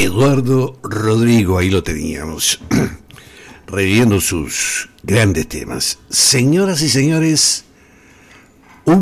Eduardo Rodrigo, ahí lo teníamos, reviviendo sus grandes temas. Señoras y señores,